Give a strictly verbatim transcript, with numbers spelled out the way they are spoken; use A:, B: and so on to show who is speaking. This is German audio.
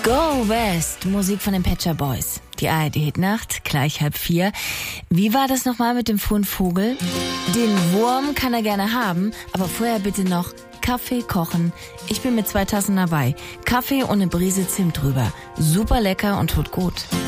A: Go West, Musik von den Pet Shop Boys. Die A R D-Hitnacht, gleich halb vier. Wie war das nochmal mit dem frühen Vogel? Den Wurm kann er gerne haben, aber vorher bitte noch Kaffee kochen. Ich bin mit zwei Tassen dabei. Kaffee und eine Brise Zimt drüber. Super lecker und tut gut.